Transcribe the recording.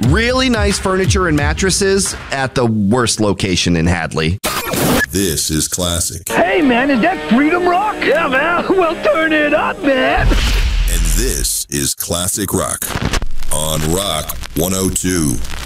really nice furniture and mattresses at the worst location in Hadley. This is classic. Hey, man, is that Freedom Rock? Yeah, man. Well, turn it up, man. And this is Classic Rock on Rock 102.